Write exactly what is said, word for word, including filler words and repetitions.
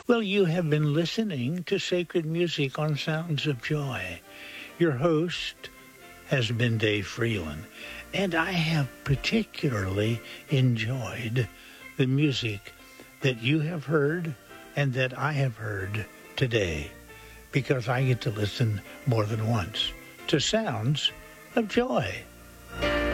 Well, you have been listening to Sacred Music on Sounds of Joy. Your host has been Dave Freeland, and I have particularly enjoyed the music that you have heard and that I have heard today, because I get to listen more than once to Sounds of Joy.